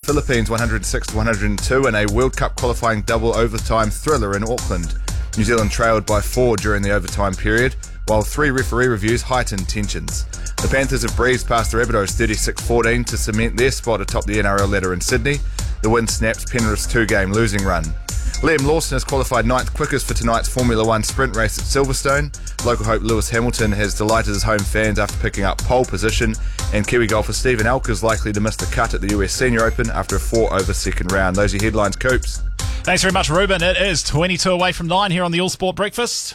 Philippines 106-102 in a World Cup qualifying double overtime thriller in Auckland. New Zealand trailed by 4 during the overtime period, while 3 referee reviews heightened tensions. The Panthers have breezed past the Rabbitohs 36-14 to cement their spot atop the NRL ladder in Sydney. The win snaps Penrith's 2-game losing run. Liam Lawson has qualified 9th quickest for tonight's Formula 1 sprint race at Silverstone. Local hope Lewis Hamilton has delighted his home fans after picking up pole position, and Kiwi golfer Stephen Elk is likely to miss the cut at the US Senior Open after a 4-over second round. Those are your headlines, Coops. Thanks very much, Ruben. It is 22 away from 9 here on the All Sport Breakfast.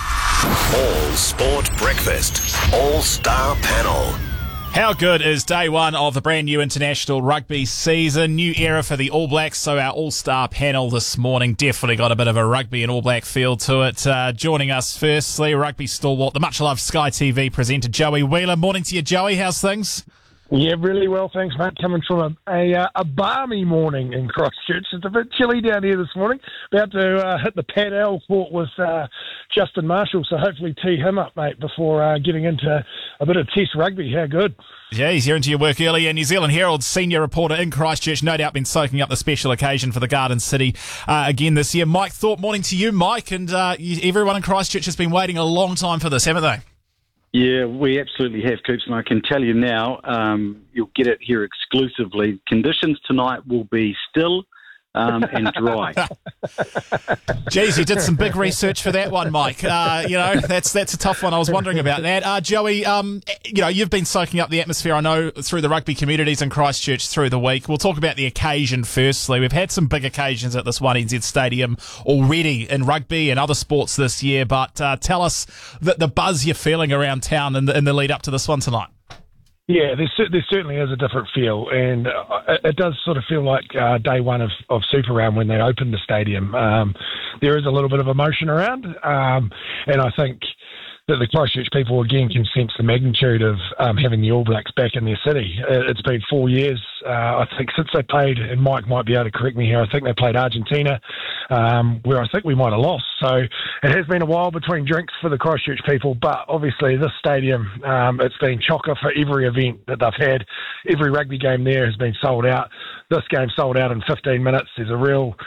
All Sport Breakfast. All-Star Panel. How good is day one of the brand new international rugby season? New era for the All Blacks, so our all-star panel this morning definitely got a bit of a rugby and All Black feel to it. Joining us firstly, rugby stalwart, the much-loved Sky TV presenter Joey Wheeler. Morning to you, Joey. How's things? Yeah, really well, thanks, mate. Coming from a balmy morning in Christchurch. It's a bit chilly down here this morning. About to hit the Pat L fort with Justin Marshall, so hopefully tee him up, mate, before getting into a bit of test rugby. How good? Yeah, he's here into your work early. New Zealand Herald's senior reporter in Christchurch, no doubt been soaking up the special occasion for the Garden City again this year. Mike Thorpe, morning to you, Mike. And everyone in Christchurch has been waiting a long time for this, haven't they? Yeah, we absolutely have, Coops, and I can tell you now, you'll get it here exclusively. Conditions tonight will be still and dry. Geez, you did some big research for that one, Mike. That's a tough one. I was wondering about that. Joey, you've been soaking up the atmosphere, I know, through the rugby communities in Christchurch through the week. We'll talk about the occasion firstly. We've had some big occasions at this 1NZ Stadium already in rugby and other sports this year, but tell us the buzz you're feeling around town in the lead up to this one tonight. Yeah, there certainly is a different feel, and it does sort of feel like day one of Super Round when they opened the stadium. There is a little bit of emotion around, and I think that the Christchurch people again can sense the magnitude of having the All Blacks back in their city. It's been 4 years, I think, since they played, and Mike might be able to correct me here, I think they played Argentina, where I think we might have lost. So it has been a while between drinks for the Christchurch people, but obviously this stadium, it's been chocker for every event that they've had. Every rugby game there has been sold out. This game sold out in 15 minutes. There's a real,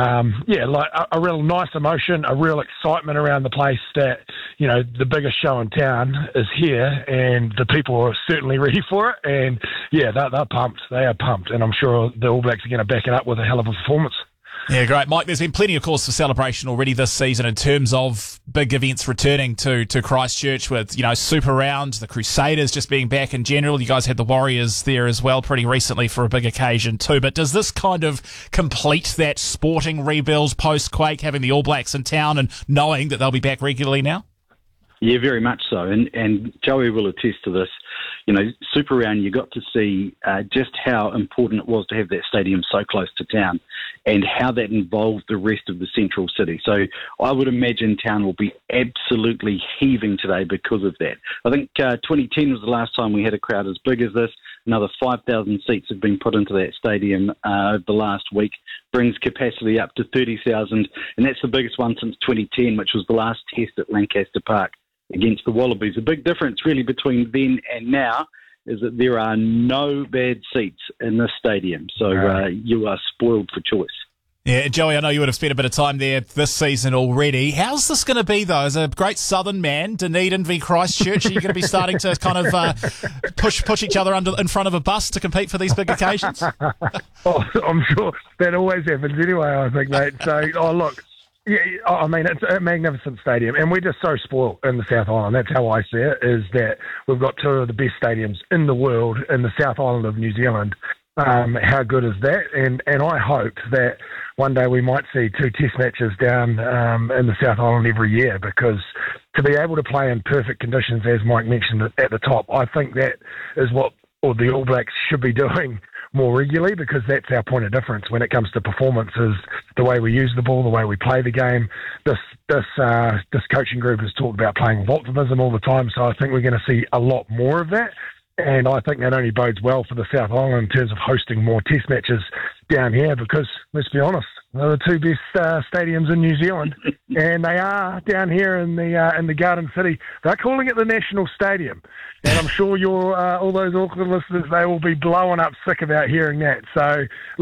a real nice emotion, a real excitement around the place that, the biggest show in town is here, and the people are certainly ready for it. And yeah, they're pumped. They are pumped, and I'm sure the All Blacks are going to back it up with a hell of a performance. Yeah, great. Mike, there's been plenty, of course, for celebration already this season in terms of big events returning to Christchurch with, Super Round, the Crusaders just being back in general. You guys had the Warriors there as well pretty recently for a big occasion too. But does this kind of complete that sporting rebuild post-Quake, having the All Blacks in town and knowing that they'll be back regularly now? Yeah, very much so. And Joey will attest to this. Super Round, you got to see just how important it was to have that stadium so close to town and how that involved the rest of the central city. So I would imagine town will be absolutely heaving today because of that. I think 2010 was the last time we had a crowd as big as this. Another 5,000 seats have been put into that stadium over the last week, brings capacity up to 30,000, and that's the biggest one since 2010, which was the last test at Lancaster Park against the Wallabies. The big difference really between then and now is that there are no bad seats in this stadium, so you are spoiled for choice. Yeah, Joey, I know you would have spent a bit of time there this season already. How's this going to be, though? As a great southern man, Dunedin v Christchurch, are you going to be starting to kind of push each other in front of a bus to compete for these big occasions? Oh, I'm sure that always happens anyway, I think, mate. So, look, yeah, I mean, it's a magnificent stadium, and we're just so spoiled in the South Island. That's how I see it, is that we've got 2 of the best stadiums in the world in the South Island of New Zealand. How good is that? And I hope that one day we might see 2 test matches down in the South Island every year, because to be able to play in perfect conditions, as Mike mentioned at the top, I think that is what the All Blacks should be doing more regularly, because that's our point of difference when it comes to performance, is the way we use the ball, the way we play the game. This coaching group has talked about playing with optimism all the time, so I think we're going to see a lot more of that. And I think that only bodes well for the South Island in terms of hosting more test matches down here, because, let's be honest, they're the 2 best stadiums in New Zealand, and they are down here in the Garden City. They're calling it the National Stadium, and I'm sure all those Auckland listeners, they will be blowing up sick about hearing that. So